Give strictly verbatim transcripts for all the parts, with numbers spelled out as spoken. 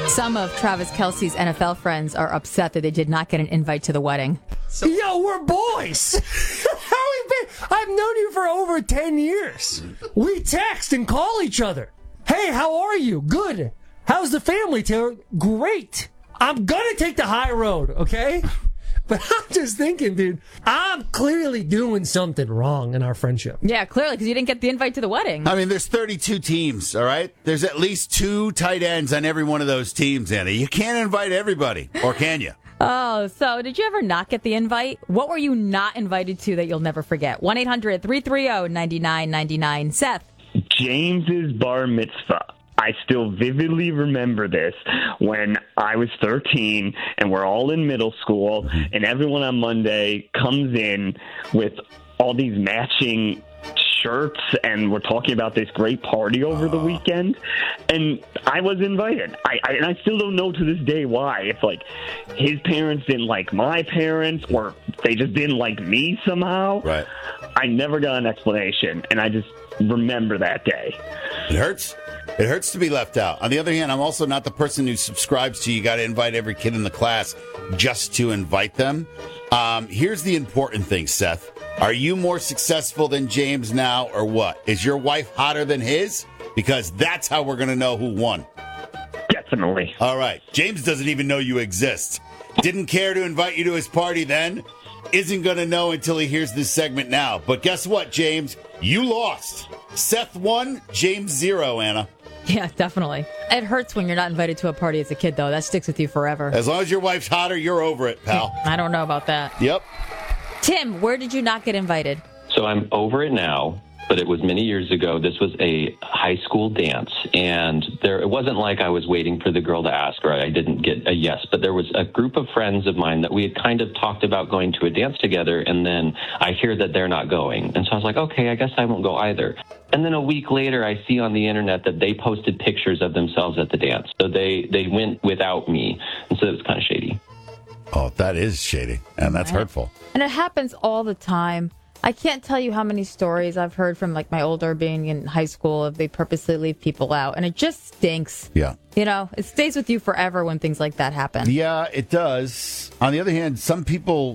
Some of Travis Kelce's N F L friends are upset that they did not get an invite to the wedding. So, Yo, we're boys. How we been? I've known you for over ten years. We text and call each other. Hey, how are you? Good. How's the family, Taylor? Great. I'm gonna take the high road, okay? But I'm just thinking, dude, I'm clearly doing something wrong in our friendship. Yeah, clearly, because you didn't get the invite to the wedding. I mean, there's thirty-two teams, all right? There's at least two tight ends on every one of those teams, Anna. You can't invite everybody, or can you? Oh, so did you ever not get the invite? What were you not invited to that you'll never forget? one eight hundred three three zero nine nine nine nine. Seth. James's bar mitzvah. I still vividly remember this when I was thirteen and we're all in middle school and everyone on Monday comes in with all these matching shirts and we're talking about this great party over the weekend, and I was invited. I, I and I still don't know to this day why. If like his parents didn't like my parents or they just didn't like me somehow. Right. I never got an explanation, and I just remember that day. It hurts. It hurts to be left out. On the other hand, I'm also not the person who subscribes to you got to invite every kid in the class just to invite them. Um, here's the important thing, Seth. Are you more successful than James now or what? Is your wife hotter than his? Because that's how we're going to know who won. Definitely. All right. James doesn't even know you exist. Didn't care to invite you to his party then. Isn't going to know until he hears this segment now. But guess what, James? You lost. Seth won, James zero, Anna. Yeah, definitely. It hurts when you're not invited to a party as a kid, though. That sticks with you forever. As long as your wife's hotter, you're over it, pal. I don't know about that. Yep. Tim, where did you not get invited? So I'm over it now, but it was many years ago. This was a high school dance, and there it wasn't like I was waiting for the girl to ask, or I didn't get a yes, but there was a group of friends of mine that we had kind of talked about going to a dance together, and then I hear that they're not going. And so I was like, okay, I guess I won't go either. And then a week later, I see on the internet that they posted pictures of themselves at the dance. So they, they went without me, and so it was kind of shady. Oh, that is shady, and that's Right. hurtful. And it happens all the time. I can't tell you how many stories I've heard from like my older being in high school if they purposely leave people out, and it just stinks. Yeah. You know, it stays with you forever when things like that happen. Yeah, it does. On the other hand, some people,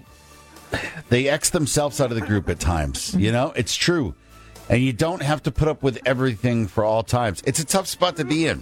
they X themselves out of the group at times. Mm-hmm. You know, it's true. And you don't have to put up with everything for all times. It's a tough spot to be in.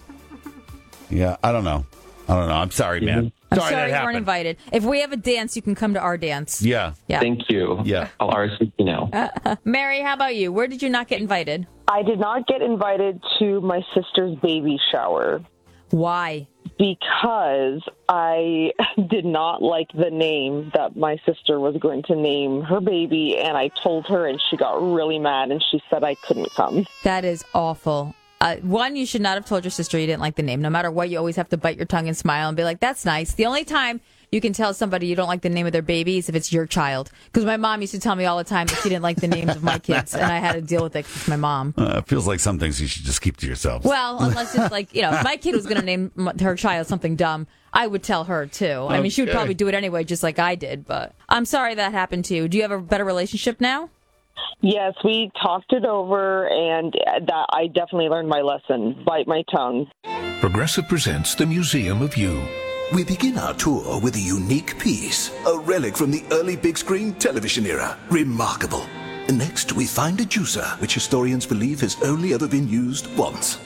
Yeah, I don't know. I don't know. I'm sorry, man. I'm Sorry, sorry that you happened. weren't invited. If we have a dance, you can come to our dance. Yeah. Yeah. Thank you. Yeah. I'll R S V P now. Uh, Mary, how about you? Where did you not get invited? I did not get invited to my sister's baby shower Why? because I did not like the name that my sister was going to name her baby, and I told her, and she got really mad, and she said I couldn't come. That is awful. Uh, one, you should not have told your sister you didn't like the name. No matter what, you always have to bite your tongue and smile and be like, that's nice. The only time you can tell somebody you don't like the name of their baby is if it's your child. Because my mom used to tell me all the time that she didn't like the names of my kids, and I had to deal with it with my mom. Uh, it feels like some things you should just keep to yourself. Well, unless it's like, you know, if my kid was going to name m- her child something dumb, I would tell her, too. I mean, she would Okay. probably do it anyway, just like I did. But I'm sorry that happened to you. Do you have a better relationship now? Yes, we talked it over, and that I definitely learned my lesson. Bite my tongue. Progressive presents the Museum of You. We begin our tour with a unique piece, a relic from the early big screen television era. Remarkable. Next, we find a juicer, which historians believe has only ever been used once.